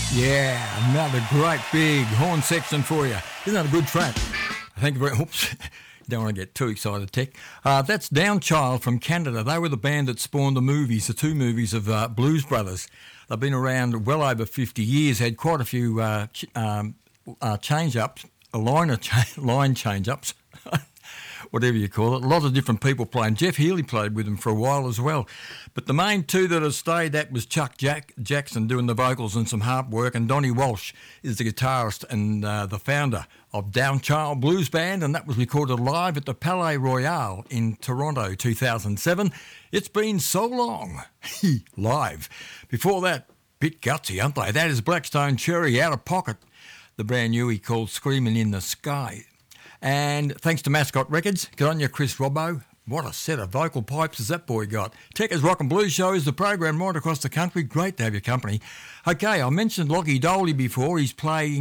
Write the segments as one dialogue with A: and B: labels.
A: Yeah, another great big horn section for you. Isn't that a good track? Thank you very much. Oops, don't want to get too excited, Tech. That's Downchild from Canada. They were the band that spawned the two movies of Blues Brothers. They've been around well over 50 years, had quite a few change-ups, line change-ups, whatever you call it. A lot of different people playing. Jeff Healey played with them for a while as well. But the main two that have stayed, that was Chuck Jackson doing the vocals and some harp work, and Donnie Walsh is the guitarist and the founder of Downchild Blues Band, and that was recorded live at the Palais Royal in Toronto 2007. It's been so long. Live. Before that, bit gutsy, aren't they? That is Blackstone Cherry, Out of Pocket, the brand new he called Screaming in the Sky. And thanks to Mascot Records, good on you, Chris Robbo. What a set of vocal pipes has that boy got. Tekka's Rock and Blues Show is the program right across the country. Great to have your company. Okay, I mentioned Lockie Doley before. He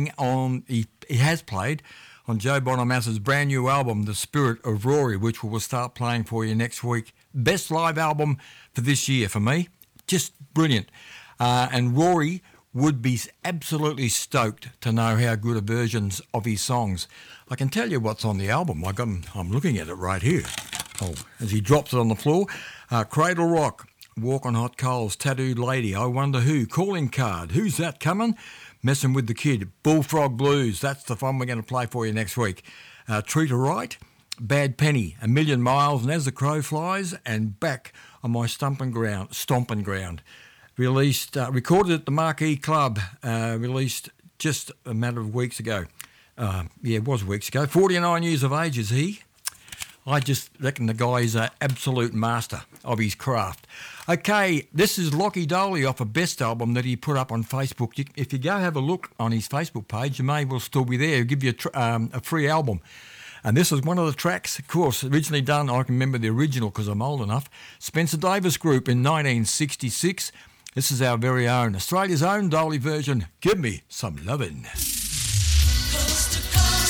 A: has played on Joe Bonamassa's brand new album, The Spirit of Rory, which we will start playing for you next week. Best live album for this year for me. Just brilliant. And Rory would be absolutely stoked to know how good are versions of his songs. I can tell you what's on the album. I'm looking at it right here. Oh, as he drops it on the floor. Cradle Rock, Walk on Hot Coals, Tattooed Lady, I Wonder Who, Calling Card, Who's That Coming? Messing with the Kid, Bullfrog Blues, that's the one we're going to play for you next week. Treat Her Right, Bad Penny, A Million Miles, and As the Crow Flies, and Back on My Stomping Ground. Recorded at the Marquee Club, released just a matter of weeks ago. It was weeks ago. 49 years of age is he. I just reckon the guy is an absolute master of his craft. Okay, this is Lockie Doley off a best album that he put up on Facebook. If you go have a look on his Facebook page, you may well still be there. He'll give you a free album. And this is one of the tracks, of course, originally done, I can remember the original because I'm old enough, Spencer Davis Group in 1966. This is our very own, Australia's own Doley version, Give Me Some Lovin'.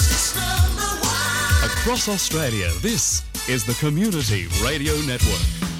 B: Across Australia, this is the Community Radio Network.